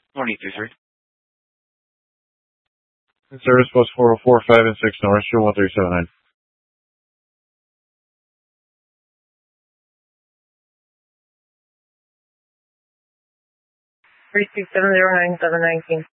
23. Service bus 404, 5 and 6 North, show 1379. 36709, 719.